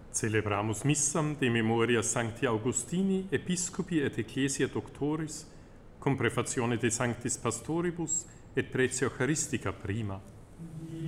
Celebramus missam de memoria Sancti Augustini, Episcopi et Ecclesia Doctoris, cum prefazione de Sanctis Pastoribus et Pretio Eucharistica prima.